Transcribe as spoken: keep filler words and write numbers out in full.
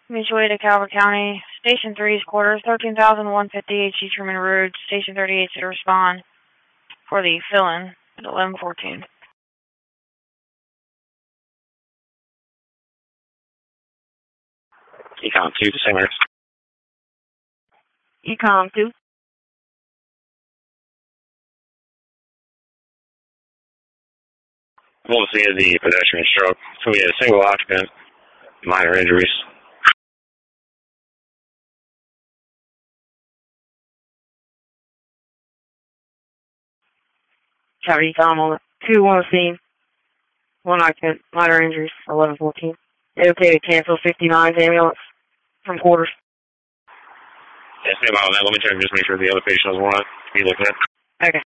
Mutual aid to Calvert County. Station three's quarters, thirteen thousand one hundred fifty-eight East Truman Road. Station thirty-eight to respond for the fill-in at eleven fourteen. Ecom two, the same address. Ecom two. What was the end of the pedestrian stroke? So we had a single occupant, minor injuries. County Ecom on two on the scene. One occupant, minor injuries, eleven fourteen. They okay to cancel fifty-nine's ambulance from quarters. Yeah, stay by on that. Let me check and just make sure the other patient has one to be looked at. Okay.